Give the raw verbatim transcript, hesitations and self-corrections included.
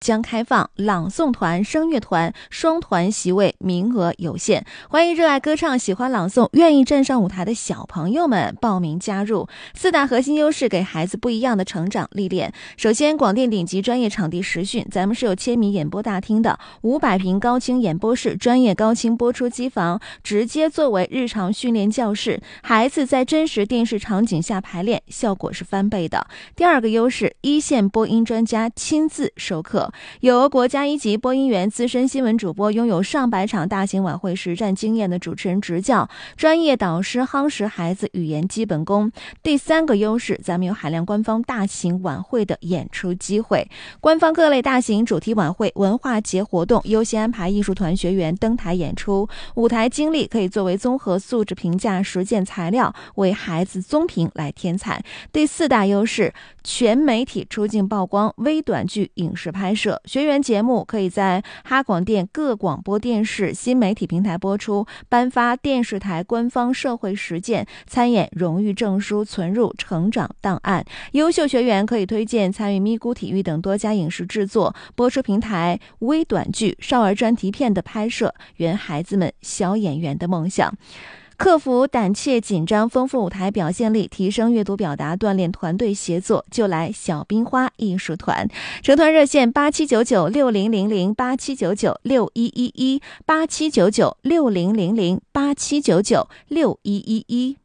将开放朗诵团、声乐团双团席位，名额有限，欢迎热爱歌唱、喜欢朗诵、愿意站上舞台的小朋友们报名加入。四大核心优势给孩子不一样的成长历练。首先，广电顶级专业场地实训，咱们是有千米演播大厅的五百平高清演播室，专业高清播出机房，直接作为日常训练教室，孩子在真实电视场景下排练，效果是翻倍的。第二个优势，一线播音专家亲自授课。由国家一级播音员、资深新闻主播，拥有上百场大型晚会实战经验的主持人执教，专业导师夯实孩子语言基本功。第三个优势，咱们有海量官方大型晚会的演出机会，官方各类大型主题晚会、文化节活动优先安排艺术团学员登台演出，舞台经历可以作为综合素质评价实践材料，为孩子综评来添彩。第四大优势，全媒体出镜曝光，微短剧影视拍摄，学员节目可以在哈广电各广播电视新媒体平台播出，颁发电视台官方社会实践参演荣誉证书，存入成长档案。优秀学员可以推荐参与咪咕体育等多家影视制作、播出平台微短剧、少儿专题片的拍摄，圆孩子们小演员的梦想。克服胆怯紧张，丰富舞台表现力，提升阅读表达，锻炼团队协作，就来小冰花艺术团。成团热线八七九九六零零零八七九九六一一一八七九九六零零零八七九九六一一一。